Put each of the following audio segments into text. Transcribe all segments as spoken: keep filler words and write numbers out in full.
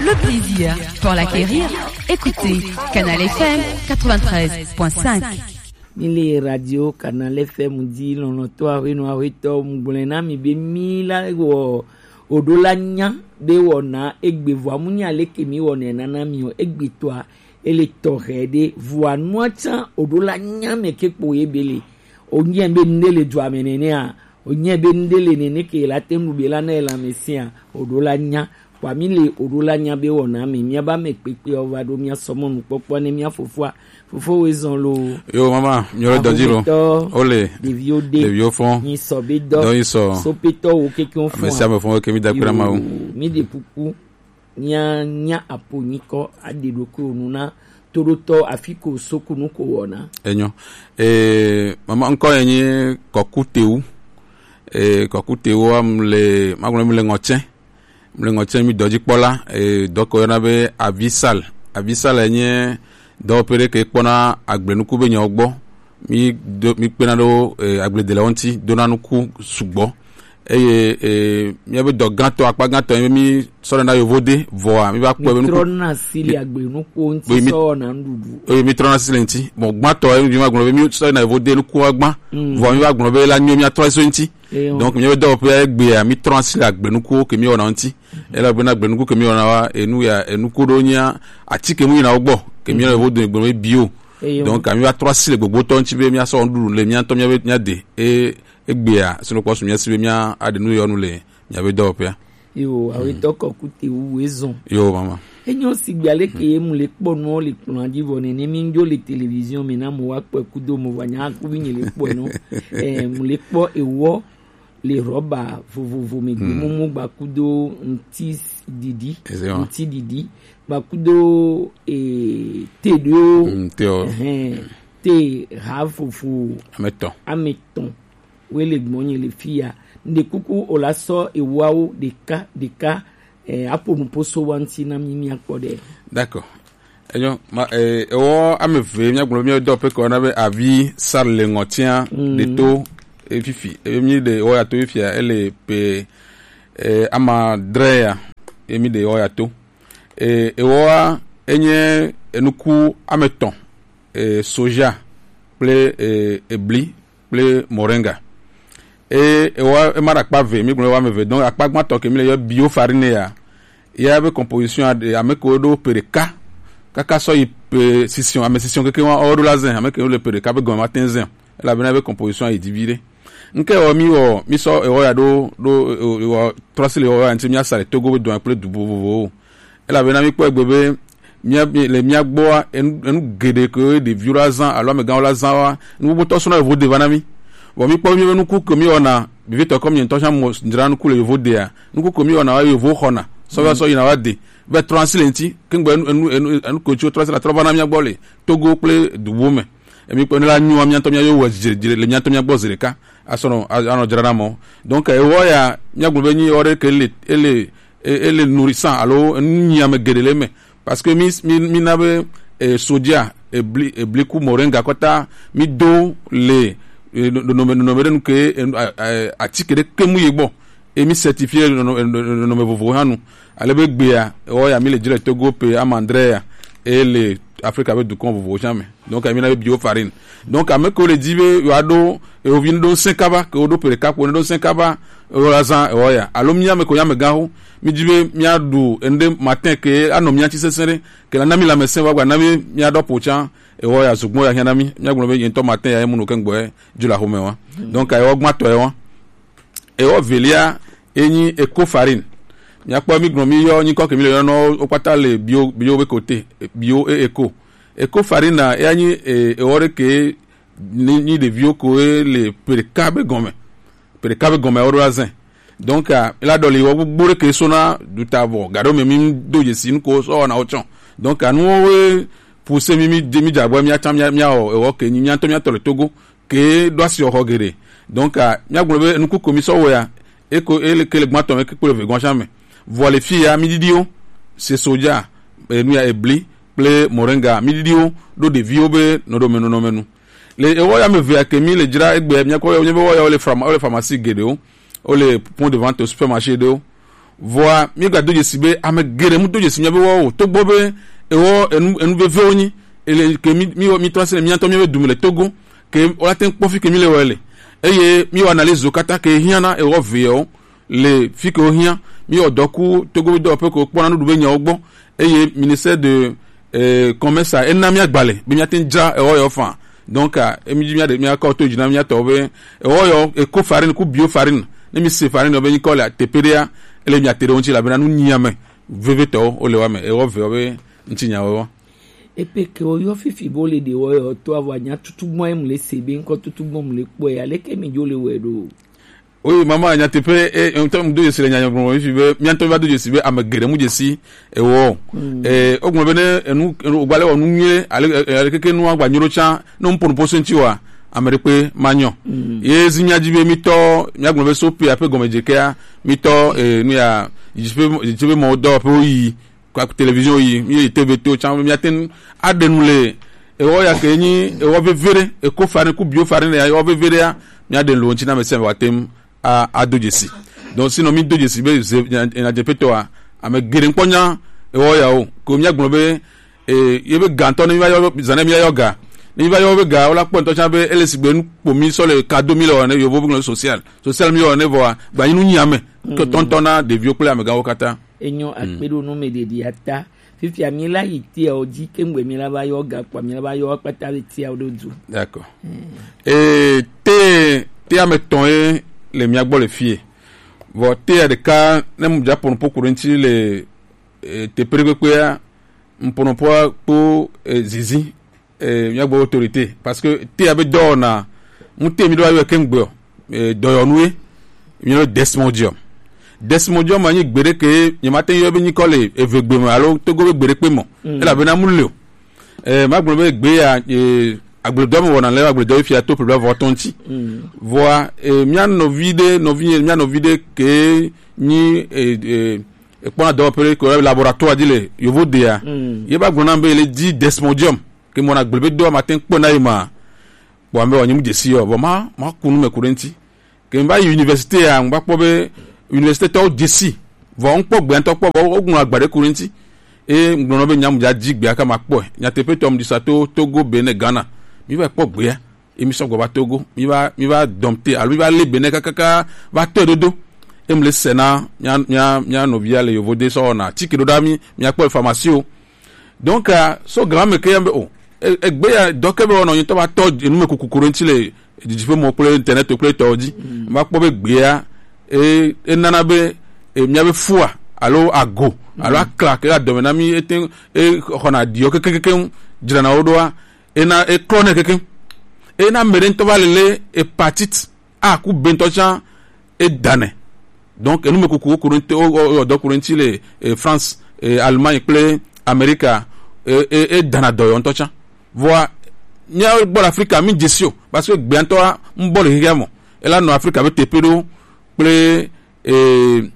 le plaisir pour l'acquérir. Écoutez Canal F M quatre-vingt-treize point cinq. Mili radio Canal F M dit l'on toa wino awito mgulena mi be mila wo odolanya be wona egbe vo amunya leke mi wona nana mi o egbe toa ele torede vo anuacha odolanya mekepo yebele onye be ndele dwa menene a onye be ndele nene ke la temu be la na la mesia odolanya kwa mili odolanya be wona mi mi aba mepepe ovado mi asomo nu popo ne mi afofua fofo wezon lo yo mama nyoro dojiro ole de vieux de de vieux fond ni sobedo do iso sopeto o keke on fond mais ça me font que mi da kura ma o mi de puku nya nya aponiko adeloko onuna toroto afiko sokunu ko wona enyo eh mama encore enyi kokuteu eh kokuteu am le magno mi le ngotien mi ngotien mi doji pola eh doko na be avisal avisal enyi do pere ke pona agbenuku be nyan ogbo mi do, mi pena do eh, agble de laonti donanuku sugbo eye eh mi be do ganto apa ganto mi so na yo vode voa mi ba po be nuku trona sili agbenuku onti so na ndudu e mi trona sili nti bon gbanto mi ma gbon be mi so na vode nuku agban voa mi ba gbon be la nyu mi atro so nti donc mi be do pe gbe mi trona sili agbenuku ke mi ona nti e la gbena agbenuku ke mi ona wa enu ya enuku do nya atike mu na ogbo ke mi ona vode gbon bio donc ami va trois sile gbogbo ton ti be mi aso nduru le mi anto mi be nya de e egbea so no kwaso mi asibe mi adenu yo nu le nya be do pe yo awe toko kute uwezon yo mama enyo sigbale ke mu le po no le plan divo ne mi njo le television mi na mo wa pe kudo mo wa nya ku bi le po no eh mu le po ewo le roba vovovo mi mu mu gba kudo nti didi nti didi bakudo e te do mm, teo eh te hafufu ameton ameton wele gbonye le fia nde kuku olaso ewawo de ka de ka eh aponu poso wanti na mimi akode d'accord eyo ma eh ewo ameve mi agbon mi do pe ko na be avi sarle ngotia mm. de to e fifi e mi de o ya to fifi ele pe eh ama drea e mi de o ya to e ewa enye enuku ameton e soja ple e ebli ple moringa e ewa e mara pave mi gbo wa meve donc apagma to ke mi le yo bio farine ya ya be composition de ameko do pereka kaka so yi pe scission ame scission ke ke wa odo lazen ameko le pereka be goma tenzen la be na be composition yi divide nke o mi o mi so ewa ya do do o trosile o anti mi asale togo be do ple dubo ela bena mi po egbebe mia le mia gbo enu gede ko de violazan alors me gan lazan wa nu bo to so na vo de vanami bo mi po mi nu ku ko mi ona bi vito comme to cham mo ndira nu ku le vo de ya nu ku ko mi ona wa yo vo khona so va so ina wa de be translate kengbe enu enu enu ko chu translate troba na mia gbo le togo ple dubo me e mi po ni la nyu amia to mia yo wa jire le mia to mia gbo zireka asono ano jira mo donc e wo ya mia gbo be ni ore ke le ele et le nourrissant alors ni am gedele me parce que mi mi nabe e sodia e bli e bliku moringa kota mi do le no no no no ke atike de kemu yebo e mi certifié no no me vovo hanu ale be gbea o ya mi le dire Togo pe amandrea et le Afrique avec du con vovo jamais donc ami na bio farine donc ameko le dibe yo ado e o vin do cinq aba ke o do pe ka ko do cinq aba o lazan o ya alo mi ameko ya me gaho mi dibe mi adu ende matin ke ano mi anti sesere ke la nami la mesen wa gba nami mi ado pocha e o ya sugmo ya nami mi agbo be yin to matin ya mu no ken gbo e jula home wa donc ay o gma to e wa e o velia enyi eco farine mi apo mi gbo mi yo yin ko ke mi le no o pata le bio bio be kote bio e eco eco farine na enyi e ore ke ni ni de vieux ko le perekabe gome perekabe gome o razin donc il a dolé wo gbore ke sona du tavo gado me mi doje sin ko so na ochon donc anu we pousser mi mi demi jabo mi atam mi o e wo ke ni mi anto mi atole Togo ke do si o hogere donc mi agbobe nu ku komi so wo ya e ko ele ke le gmato me ke ko le gon jamais voir les filles à mididio c'est soja e nu ya ebli ple moringa mididio do de viobe no do menu no menu le e wo ya me via ke mi le jira egbe mi ko yo wo ya le pharmacie gede o o le point de vente au supermarché de voa mi ga doje sibe ame gere mu doje si mi be wo to gbo be e wo enu enu be ve oni ele ke mi mi mi transfer mi anto mi be dumle Togo ke o la ten pofi ke mi le wele eye mi wa analyse zokata ke hiana e wo ve o le fi ke o hian mi o doku Togo do pe ko pona nu be nya ogbo eye ministère de euh commerce a enami agbale bi mi atin ja e wo yo fan donc e mi mi ade mi akọ to jina mi ato be e wo yo e ko farine ku bio farine ne mi se farine be ni ko la teperia ele mi atere onchi la bena nu nyame veveto o le wa me e wo ve o be ntinya wo e pe ke o yo fifi bo le de wo yo to ava nya tutu mo em le sebe nko tutu mo le po ya le ke mi jo le we do oui mama nya tepe e en tom do yesile nya nyabro fifi be mi anto ba do yesibe amagere mu jesi e wo e ogun be ne enu ogbale wo nu nye ale keke nu agba nyoro cha no mpon poso wa ameripe manyo ye zinya jibe mi to mi agun be so pe ape gomeje ke mi to e nu ya jibe jibe mo do pe yi kwa television yi mi T V to cha mi aten adenule e wo ya kenyi e wo be vere e ko fare ku bio fare ya wo be vere ya mi aden lo nchina me se watem a adojesi donc sinon mi dojesi be na jepeto a ame gere nponya e wo ya o ko mi agun be e ye be ganto ni ba yo zane mi yo ga ni ba yo be ga o la pon to cha be elesigbe nu po mi so le cadeau mi lo ne yo bo bu social social mi yo ne vo ba yinu nyame ko tontona de vieux play amega okata enyo akpedo no me de diata fifi amila yiti o ji kemgbe mi la ba yo ga kwa mi la ba yo pata le ti ododu d'accord et te te ameton e le mi agbo le fie vo te de ka ne mu ja pon po kurenti le te prepepe ya mpono po po zizi e mi agbo autorité parce que te abe do na mu te mi do ayo kemgbe e do yo nuwe mi no desmodium desmodium ma ni gbere ke ni matin yo be ni kole evegbe mo alo Togo be gbere pe mo e la be na muleo e ma gbon be gbe ya e agbledom wona le agbledom fi ato problem votonti voa e mia no vide no vide mia no vide ke ni e e e pona do opere ko laboratoire dile yo vo de ya ye ba gbon na be le di desmodium ke mo na gbebe do matin po na ima bo ambe onyi mu jesi yo bo ma ma kunu me kurenti ke mba university ya mba po be université to jesi vo npo gbe nto po ogun agbare kurenti e ngbono be nyam ja jigbe aka ma po nya tepe tom di sato Togo Benin Ghana mi va po gbe ya emi so go ba Togo mi va mi va dompter alu mi va le Benin kaka va to dodo em le sena nya nya nya no via le yovo de so na tiki do dami mi akpo information donc so grand me ke yambe o e gbe ya doke be ono yin to ba to enu me kukurenti le di fe mo play internet to play to di ma po be gbe ya e e nana be e mi abe fua alo ago alo akla ke adomena mi eten e khona dio ke ke ke jirana odoa e na e clone ke ke e na meren to valele hepatite a ku bentocha e dane donc enu me kuku kurunte o do kurunti le France e Allemagne ple America e e dana do yon tocha voa nya bol Africa mi jesio parce que bientôt mbol higamo e la no Africa be tepero ple e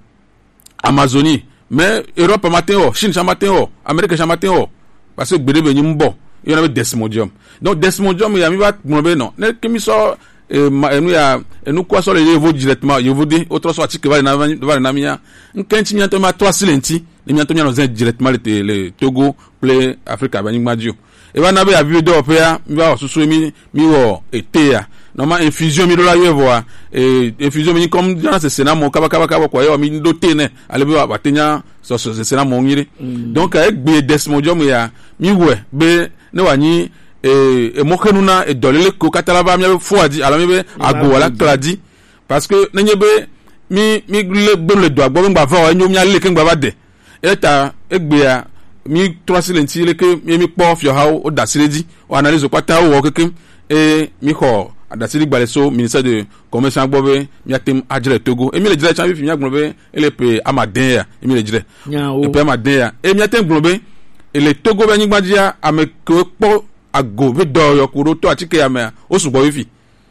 Amazonie mais Europe matin o Chine matin o Amerique matin o parce que gbede be nyimbo yo na be desmodium donc desmodium ya mi va gbobe non ne kemi so e enu ya enu kwa so le yevo directement yevo de autre so article va na va na miya nkenti nyanto ma trois silenti ni nyanto nyano zen directement le le Togo ple Africa ba nyigmadio e va na be ya video pe ya mi va osusu mi mi wo ete ya normal infusion mi do la yevo a e infusion mi comme dans ce sénat mon kaba kaba kaba kwa yo mi do tene ale be wa tenya so so ce sénat mon ngire donc avec be desmodium ya mi we be ne wani e e mokenu na e dolele ko katalaba mi fo adi ala mi be ago wala kladi parce que nenye be mi mi le be le do agbo ngba fa o enyo mi ale ke ngba ba de eta egbe ya mi trois silenti le ke mi mi po fio ha o da siredi o analyse o pata o keke e mi ko adasiri gbale so ministère de commerce agbobe mi atem ajre Togo e mi le jire champi mi agbobe ele pe amaden ya e mi le jire e pe amaden ya e mi atem gbobe ele Togo be nyigbadia ameko po ago be do yo kuro to atike ya me o sugbo wifi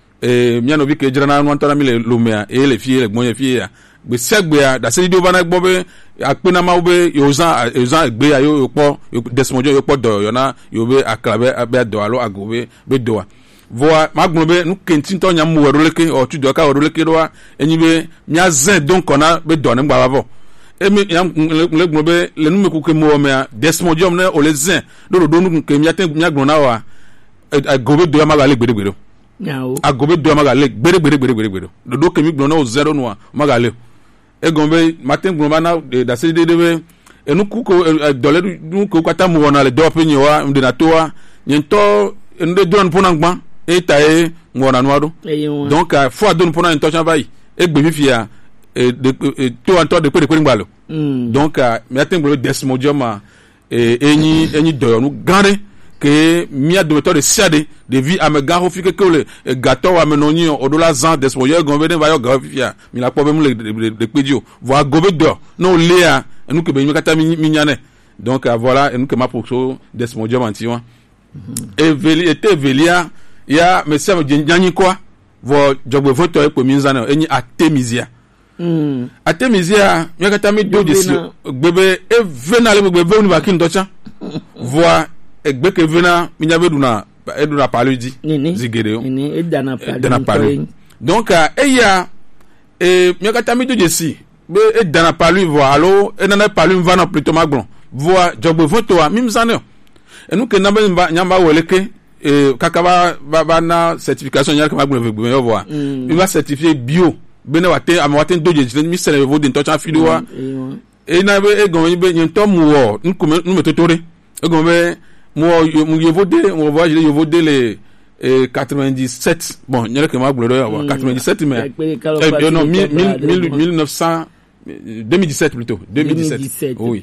e mi ano bi ke jira na nwanta na mi le lumea e le fie le gbon ye fie ya gbe segbe ya dasiri di obana gbobe akpena ma obe yozan yozan gbe ya yo po desmojo yo po do yo na yo be aklabe be do alo ago be be do voa magnobe nu kentin to nyam weroleke o tu do ka weroleke do enyi be mia zen donc ona be do ne ngba babo emi yam le gbo be le nu me ku ke mo me desmodium ne o le zin do do nu ke mi aten mi agbon na wa agobe do ma ga le gbede gbede nyawo agobe do ma ga le gbede gbede gbede gbede do do ke mi gbon na o zero no ma ga le e gombe matin gbon na da se de de enu ku ko dole nu ko kata mo na le do pe nyi wa ndi na to wa nyento nde don pona ngba e ta e ngona no ado donc fois don pona intention vai e gbe fifia e to anto de pere pere ngbalo donc mi atin gbolo desmodium e enyi enyi do no gare que mia de méthode siade de vie à me garo fi que le gâteau à menoni odola zan desmodium gombe den va yo garo fifia mi la po be mu le de pedio voir gobe do no lea nous que ben kata mi nyane donc voilà nous que ma proxo desmodium antiwa et veli était velia ya monsieur me nyanyi quoi vo jogbe voto e po mi nzana enyi atemisia mm atemisia mi kata mi do desi gbebe e vena le gbebe unu bakin docha voi egbe ke vena mi nyabe duna e duna paludi zigere ni e dana palu donc e ya e mi kata mi do desi be e dana palu vo alo e nana palu mvana plutôt magbon voi jogbe voto a mi nzana et nous que n'avons pas n'avons pas weleke et kakaba ba na certification nyaka magbon vegbe yo voir il va certifier bio bene wate amwate doje jile mi sele vo de ntocha fidowa et na be e gon be nto muwo nku nu metotore e gon be mo mu yevo de mo voyage le yevo de le et quatre-vingt-dix-sept bon nyaka ke magbon do yo quatre-vingt-dix-sept mais non mille neuf cents deux mille dix-sept plutôt deux mille dix-sept oui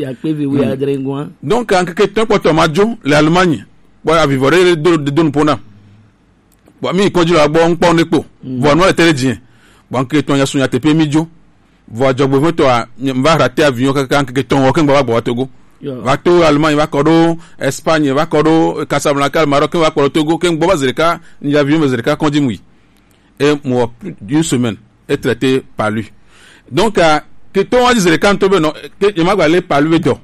mm. Donc en quelque temps pour Tomajo l'Allemagne bon à vivre de de don pona bon mi ko jilo agbo npo nepo bon no etere dien bon que ton ya sunya tepe mijo bon jogbo voto a mba rater avion ka en quelque temps o ken baba bo Togo va to Allemagne va kodo Espagne va kodo Casablanca Maroc va kodo Togo ken baba zereka ni avion zereka kondi mui et moi plus d'une semaine est traité par lui donc que ton a dit le canto non que je m'a galé par lui do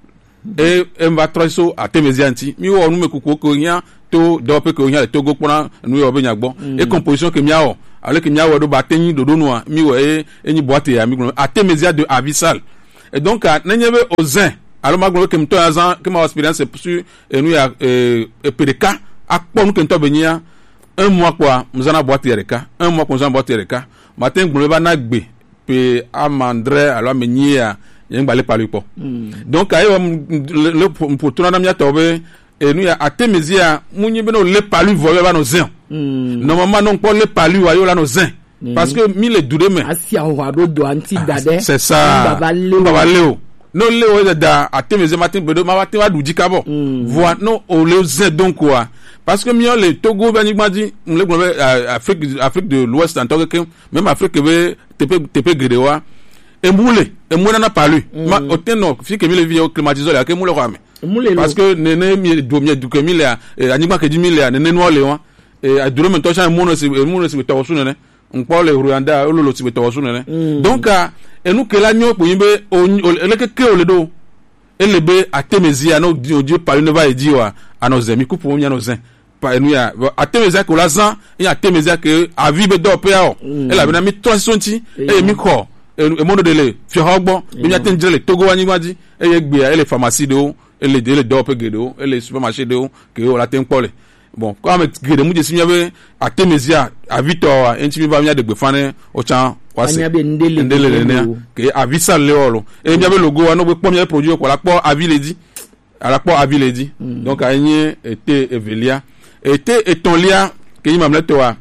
et on va troiso à temezianti mi wo nu me kuku ko nya to do pe ko nya to go pona nu yo be nyagbo et composition que mi awo avec mi awo do batenyi do do no mi wo e enyi boite ya mi gno à temezia de abyssal et donc na nyebe ozin alors ma gno que mi to azan que ma expérience sur et nu ya e pedeka akpo nu que to be nya un mois quoi mzana boite yereka un mois ko mzana boite yereka matin gno ba na gbe pe amandre alors menia yengba par lui po donc ayo le pour tourner na mia tobe et nous ya atemezia munyi beno le palu voye ba no zin normalement non pas le palu ayo la no zin parce que mi le doudé mais asia wa do do anti dade c'est ça baba leo non leo da atemezia matin bedo ma matin wa duji kabo voix non o le zin donc quoi parce que mieux le Togo ben igmadi le gombe Afrique Afrique de l'Ouest en tant que même Afrique be tepe tepe grewa et moule et moule na palu ma oteno fi que mi le vie climatiseur la que moule kwame parce que nene mi do mi du que mi le anigma que di mi le nene no le wa et a duro men to chan mono si mono si to so nene on parle Rwanda o lo si to so nene donc et nous que la nyo po yimbe o le que que o le do et le be atemezia no di palu ne va e di wa anos amis ku po mi anos pa enu ya atemezia ko la zan et atemezia que a vibe do pe a e la bena mi transition ti e mi ko e mondo de le fi hogbo bi mi aten jele Togo wa nigbaji e ye gbe e le pharmacie de o e le de le do pe gede o e le supermarché de o que o la ten pole bon comme gede mu je si mi be atemezia a victor enti mi ba mi de gbe fane o chan wasi ndele ndele que avisa le olo e mi be logo wa no gbe po mi produit ko la po aviledi à la po aviledi donc a yin était evelia était etonlia que il m'a toi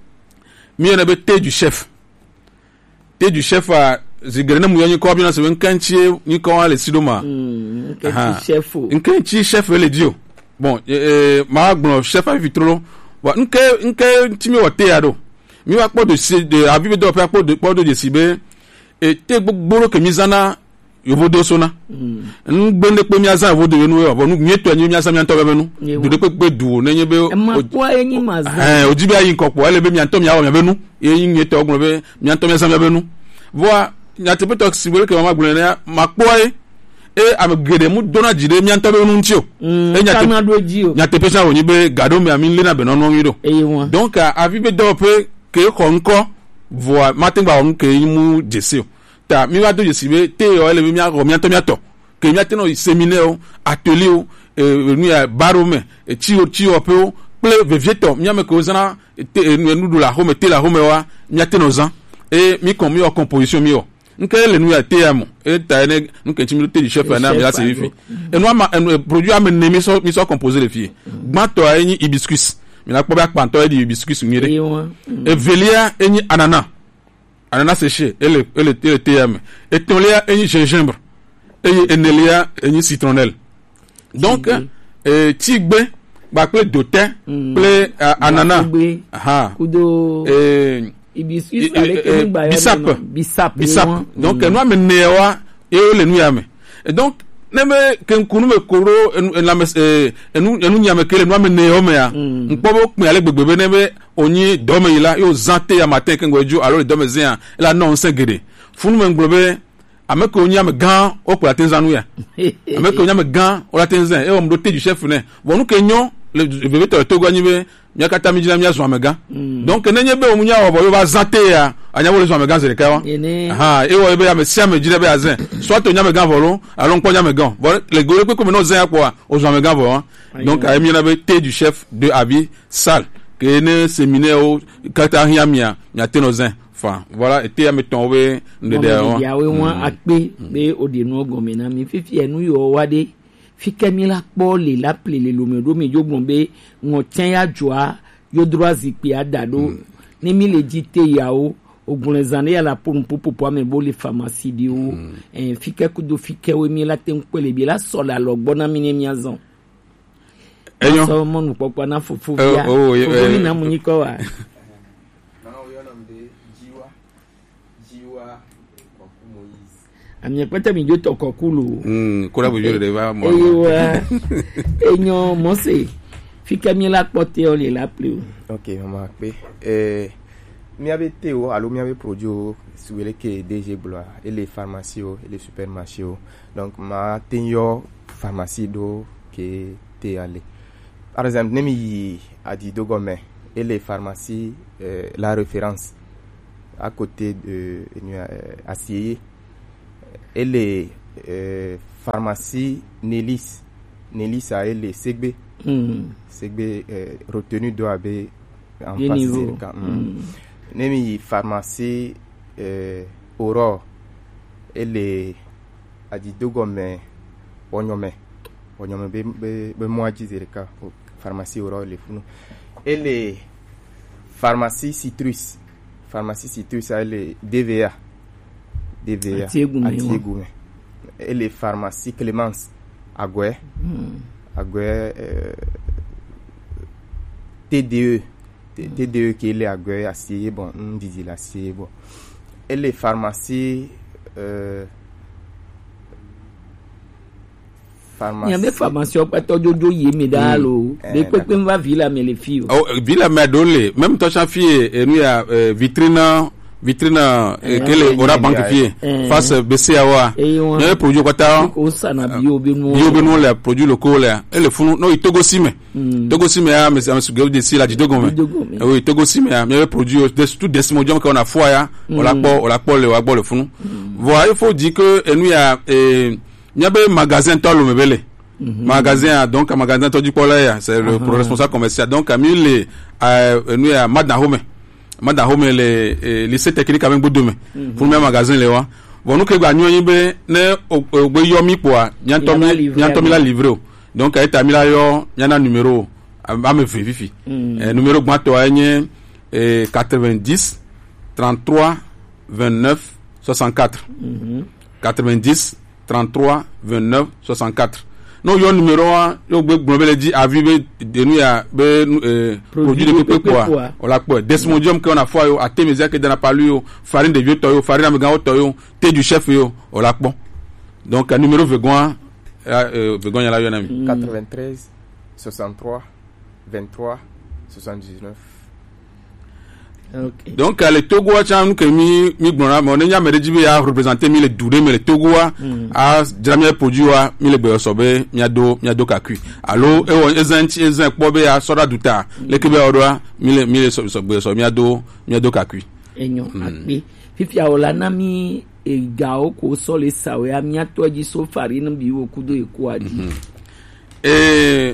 mi on avait thé du chef thé du chef a zigere na mu yanyi ko bi na se nkanchie ni ko ale sidoma nkanchie chef nkanchie chef le dio bon eh ma gbon chef a vitrolo wa nke nke timi o thé ado mi wa po de de avive do pe po de po de sibe et te gboro ke mizana yovodo sona ngbende pe mi azan vodo nu yo bonu nyeto anyi mi asam yanto be benu do pe pe du na nyebe ma po enyi maza eh ojibi ayi nkopo ele be mi anto mi awo mi benu eyi nyeto ogun be mi anto mi asam ya benu voa nyate pe tok siwele ke mama gbule na ma po e e am gede mu dona jide mi anto be nu ntio e nyate nyate pe sa woni be gado mi ami le na be no no yido donc a avi be do pe ke ko nko voa matin ba on ke mu jese ta mi va do je sibe te yo ele mi ago mi ato mi ato ke mi ateno séminaire atelier e nu ya barome e chi o chi o pe ple veveto mi ame ko zana te nu do la home te la home wa mi ateno zan e mi kon mi o composition mi o nke le nu ya te amo e ta ne nu ke chimi te du chef na mi la se fi e nu ama produit am ne mi so mi so composer le fi gbanto enyi hibiscus mi na po ba panto e di hibiscus mi re e velia enyi anana anana séché ele ele ele te ame e tolia enyi gingembre et enelia enyi citronnelle donc euh tigbe ba ple dotin ple anana ah kudo eh hibiscus avec un bisap bisap bisap donc nous amenewa et le nous yame et donc neme ken kunu me koro en la mes eh enu enu nyame kele nous amenewa me ya npobo me ale gbegbe nebe onyi dome ila yo zante ya matin ken goju alors le dome zin la non sengede funu me nglobe ameko nyame gan o ko la tenzanu ya ameko nyame gan o la tenzan e o mdo te du chef ne bonu kenyo le bebe to to gani be nyakata mi jina mi azu amega donc nenye be o munya o bo yo ba zante ya anya wo le zu amega zere kawa aha e o be ya me sia me jina be azan soit to nyame gan volo alon ko nyame gan bon le gore pe ko me no zan kwa o zu amega vo donc a mi na be te du chef de abi sal que ne séminaire o kata hiamia nyateno zan enfin voilà était à me tomber de derrière ya we won akpe be odinu ogomena mi fifi enu yo wade fikemi la po le la ple le lomedo mi jogbon be won ten ya joa yo droit zipi adado ni mi le dite yawo ogun zane ya la pour pour pour me bo le pharmacie di o en fike kudo fike we mi la ten pele bi la so la logbo na mi ni miazon eyo so mo nu popo na fufu bia o ni na munyi ko wa amye pata mi joto kokulu mm kola bo jole va mo enyo mose fika mi la pote o le la plus OK on m'a pe eh mi avait Théo allo mi avait produit sur les que D G Blois et les pharmacies et les supermarchés donc ma tenyo pharmacie do que té allé par exemple nemi a dit dogome et les pharmacies euh, la référence à côté de euh, Assier et les euh, pharmacies Nélis Nélis a et les Segbe mm. Segbe euh, retenu doit avoir en face mm. Nemi pharmacie euh, Aurore et les a dit dogome onyome onyome be be, be moi dizereka pharmacie Aurore les funu et les pharmacies Citrus pharmacie Citrus a les D V A D V A Antiégoume et les pharmacies Clémence Agoué mm. Agoué euh, T D E mm. T D E qui est les Agoué Assier bon on dit la Assier bon et les pharmacies euh, il y a des pharmacies pas tout jojo yé medalo des pepe va villa mais les filles oh villa medole même toi cha fille et nous ya vitrine vitrine kele ora banque fille face B C A wa il y a produit quoi ta ko sana bio beno bio beno les produits locaux là et le funu no itogo sime togo sime ya mais ça se de si la didogo oui togo sime ya mais produit tout desmodium qu'on a foi ya on la po on la po le wa bo le funu voilà il faut dire que et nous ya il y a un magasin tolo mebele magasin donc un magasin tolo du là c'est le responsable commercial donc a mis les nous à Madahome Madahome les lycée technique avec Boudoume pour le magasin les wa bon nous que gba nyon be ne ogbe yomi po a nyantomi nyantomi la livrer donc a été mis là yo yana numéro a me vérifier numéro gbato enye quatre-vingt-dix trente-trois vingt-neuf soixante-quatre quatre-vingt-dix trente-trois vingt-neuf soixante-quatre non yo numéro un yo gbe global dit avis de nous ya be produit de pepe quoi on la quoi desmodium que on a foi yo atémésia que dans la palu yo farine de vieux toyo farine amiga toyo thé du chef yo on la quoi donc numéro vegon euh vegon ya la yo nami quatre-vingt-treize soixante-trois vingt-trois soixante-dix-neuf. Okay. Donc les Togoa chanu que mi mi gbona mo nenya me rejibi ya représenter mi le doure mi le Togoa a jamia produit wa mi le be sobe mi ado mi ado kakui allo e won ezanti ezan po be ya soda duta le kebe odwa mi le mi le sobe so mi ado mi ado kakui enyo akbi fifi aola na mi egawo ko so le sawe amia to ji so farine bi wo kudo eku adi et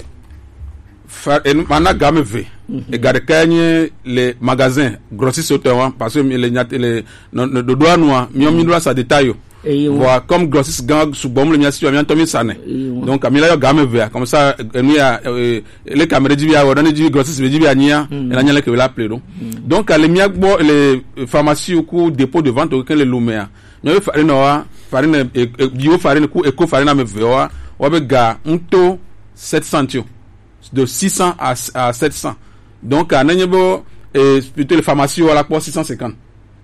fa mana game ve et garde kanye les magasins grossistes autant parce que les les de douane mi mi doit ça détail voir comme grossiste gang sous bombe le mia situation mi tomi sane donc amila yo game ve comme ça nous ya les caméras dit ya donner dit grossiste dit ya nia et la nia que la appeler donc les mia bo les pharmacies ou dépôt de vente auquel les lumea nous farine wa farine bio farine ku eco farine me ve wa wa be ga unto sept cents de six cents à, à sept cents. Donc, à Nanyebo, et plutôt les pharmacies, on a pour six cent cinquante.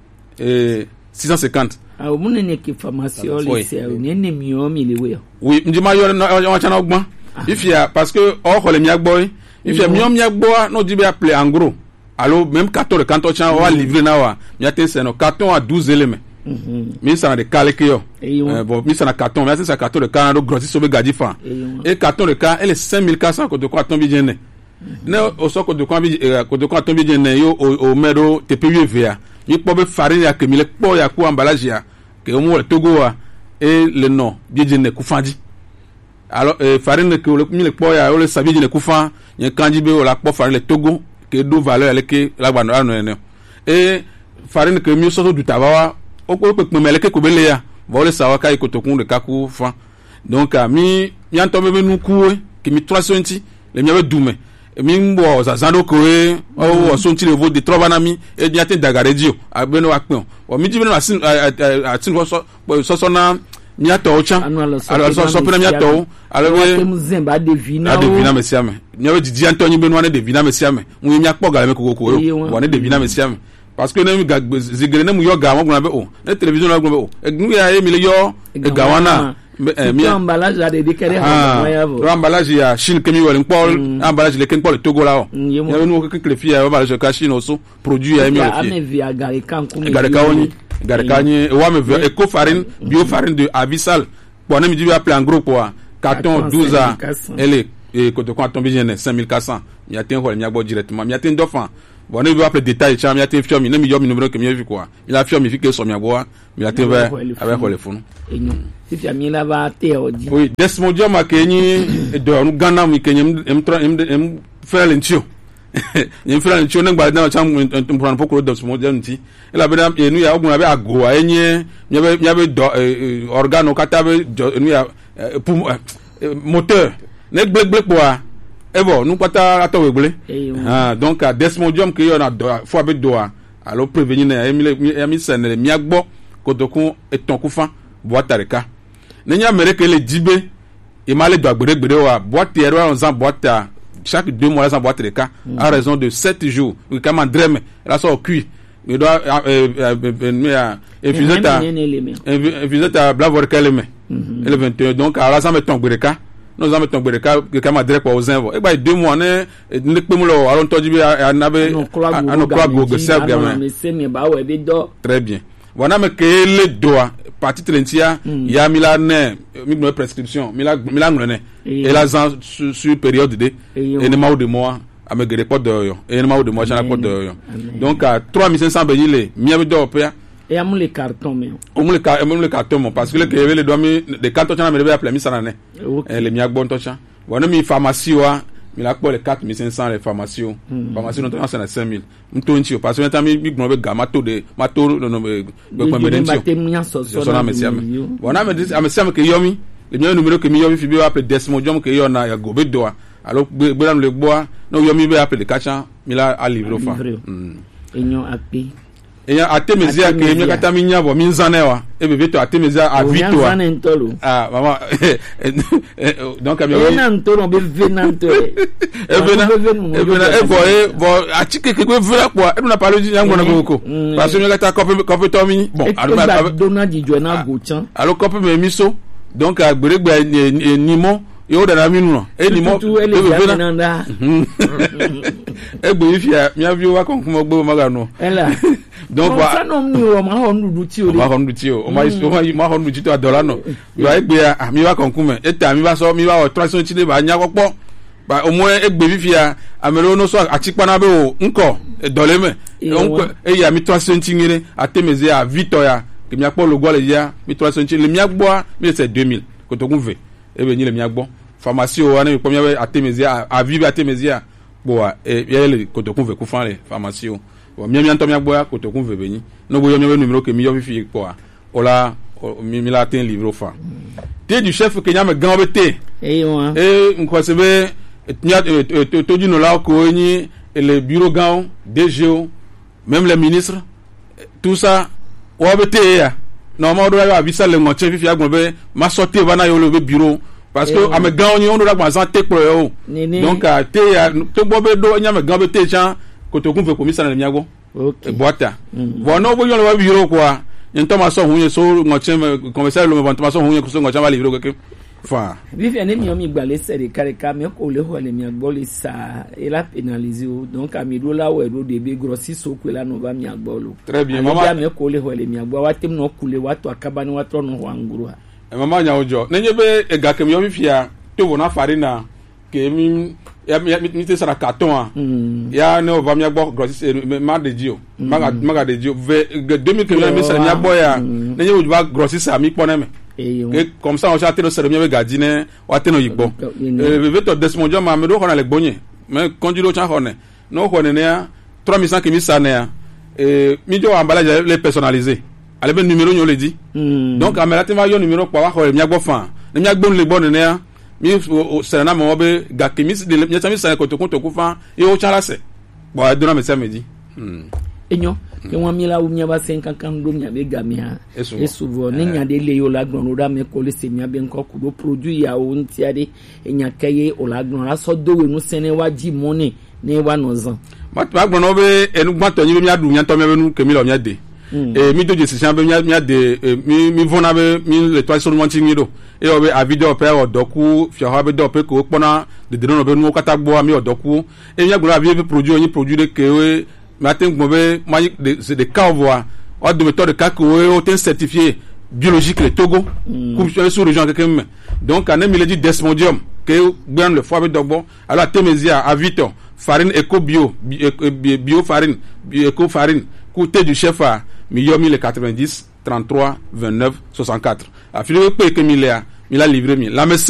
Et six cent cinquante. Ah, vous n'avez pas de pharmacie, vous n'avez pas de oui, je dis, on a il y a parce que, or, les miagboy, il y a mieux miagboy, nous disons appeler en gros. Alors, même carton de canton, on va livrer, il y a un carton à douze éléments. Mais ça a des calés qui ont bon mais ça a carton mais c'est un carton de Canada grossiste sur Gadifa et carton de cas elle est cinq mille quatre cents que de quoi tomber bien né au sort que de quoi que de quoi tomber bien yo au médo T P U V A il peut be farine ya que mille po ya ku emballage ya que au moins Togo et le nom bien bien Koufandi alors farine que le mille po ya le sabi bien Koufan il y a candibe la po farine le Togo que do valeur elle que la bande et farine que mieux sorte du tabac o ko pe mele ke ko bele ya vole sawa kai ko tokun de kaku fa donc mi mi antombe be nu kuwe ki mi trois cents le mi ave dume mi mbo za zando ko e o so nti le vo de trois banami e ni atin dagare dio abeno akpon o mi jibe no asin atin so so so na mi ato ocha alors so so pe na mi ato alors we muzemba devina devina mesiame mi ave didi antonyi be no ane devina mesiame mu mi akpo gale me ko ko wo ne devina mesiame parce que nous zigene mu yo ga mo gna be o na télévision na gna be o nu ya e mi le yo ga wana mi emballage a de kere ha ya vo emballage ya Chine kemi wala Paul emballage le ken Paul Togo la o ya nu ko ke fia emballage ka Chine oso produit ya mi le fia ame via gari kan ku mi gari ka oni gari ka ni wa me eco farine bio farine de Avisal pour na mi di appeler en gros quoi carton douze ans elle et quand on tombe bien cinq mille quatre cents il y a ten hol mi abo directement mi a ten d'enfant bon ne veut appeler détail cham ya te fiom ne mi yo mi numéro que mi vu quoi il a fiom mi fi que so mi aboa mi a te va avec le fond et non si tu as mis là bas te odi oui desmodio ma kenyi do nu gana mi kenyem em em faire l'intio ni faire l'intio ne gba na cham un prendre pour desmodio nti ela be na nu ya ogun abe ago enye mi be mi be do organo kata be nu ya moteur ne gbegbeg poa et bon nous pas attendre regler ah donc à desmodium que y en a faut avec doa alors prévenir na emi emi sene mi agbo kodokun eton kufa boîte areka nenya mere que le dibe et mal do agbere wa boîte erreur en boîte chaque deux mois en boîte de cas à raison de sept jours oui comme andrem là ça au cuit il doit infuser ta infuser ta blavoir calme le vingt et un donc à la ça met ton bereka nous avons ton bereka que comme direct aux infos et bah deux mois ne ne pe mu lo alon toji bi anabe ano kwa go go self gamin très bien voilà mais que le doigt partie trentia ya mila ne mi no prescription mila mila ngone et la sur sur période de et ne ma de mois a me gere pot de yo et ne ma de mois chana pot de yo donc à trois mille cinq cents benile mi ave do pe et amul les cartons mais amul les cartons amul les cartons parce que le que le doit mi de cartons chana me be appeler mi sanane et le mi agbon tocha voilà mi pharmacie wa mi la pour les quatre mille cinq cents les pharmacies pharmacie non c'est cinq mille mto nti parce que tant mi mi gno be gama to de mato no no be be medentio so na mesiam voilà me dis amesiam que yomi le mi numéro que mi yomi fi be appeler desmodium que yona ya go be doa alors be be le bois no yomi be appeler kacha mi la a livre fa et non api et ya atemezia que mi kata mi nyabo mi nzanewa e be veto atemezia a vito ah maman donc ami e na ntoro be venanto e vena e vena e boy bo atike ke ko vena quoi e na parler di yango na goko parce que mi kata copé copé tomi bon alors dona di joina go chan alors copé me miso donc a gberegbe ni mo yo da na mi nu e ni mo e vena e gbe ifia mi avi wa kon kuma gbe maga no ela donc wa no mi o ma ho ndu ti o ma ho ndu ti o o ma ma ho ndu ti to adola no yo e gbe a mi wa kon kuma e ta mi ba so mi wa o trois cents ti de ba nya popo ba o mo e gbe fifia amelo no so atipa na be o nko e dole me e ya mi trois cents ti ngire atemeze a Victoria que mi akpo logo le ya mi trois cents le mi agbo mi c'est deux mille Cotonou ve e be ni le mi agbo pharmacie o ani mi po mi atemezia a vivre atemezia bo e le Cotonou ve ku fan le pharmacie o bo mi mi anto mi agbo Cotonou ve be ni no bo yo mi numéro que mi yo fi po a ola mi mi la ten livre fa té du chef que nyame gan bete eh wa e nko se be nya to di no la ko ni le bureau gan D G O même les ministres tout ça wa bete ya no ma do ya visa le ngo che fi agbon be ma sortir va na yo le bureau parce que ame gan ni on do gba san te pro yo donc a te ya to bo be do nyame gan bete chan Cotonou ve commissaire na miago OK boata bon no bo yo le bureau quoi yento ma so hunye so ngoche commissaire le me ma so hunye so ngoche va livrer quelque fa vivi ane mi omi gbale sere kare ka me ko le ho le mi agbole sa e la pénaliser donc ami do la we do de be grossi so ko la no ba mi agbolo très bien maman me ko le ho le mi agbo wa tem no kule wa to akaba ni wa to no ho anguru ha e maman nya ojo nenye be e ga ke mi omi fia to bona farina ke mi ya mi te sara carton ya no va mi agbo grossi ma de dio maga maga de dio deux mille que mi sara mi agbo ya nenye o ba grossi sa mi poneme et comme ça on a été le service gardien ou atteint au yigbo euh veto desmondio ma me do kona le gbonye mais conduire chan kone no kone ne trois mille cinq mille ça ne et mi jo emballage les personnalisé ale ben numéro nyo le dit donc amela te ma yo numéro kwa wa ko mi agbo fan ne mi agbo le bon ne mi serana mo be ga kemis de mi tami sa ko to ko to ku fan e o chan la se bo a dona me ça me dit enyo ke wọn mi la umya ba sen kankan do nya be gamia e souvent ne nya de le yo la gbon da me ko le se nya be nko ku do produit ya o ntiade enya kaye o la gbon la so do we nu sene wa ji money ne wa no zan ma ma gbon no be enu gbon to yin be mi adu nya to me nu ke mi lo mi ade e mi do je sisan be mi ade mi mi vona be mi le to so mo ti mi do e o be a video pe o doku fi ha be do pe ko pona de de no be nu kata gbo mi o doku e mi agbon abi be produit yin produit de ke matin gbobe c'est des cas voix or de méthode de cas qui ont certifié biologique le Togo comme sur région quelqu'un donc en il dit desmondium que bien le foie d'ogbo alors témésia à Vito farine éco bio bio farine éco farine coûté du chef à million mille quatre-vingt-dix trente-trois vingt-neuf soixante-quatre a filé que que mille a livré la médecin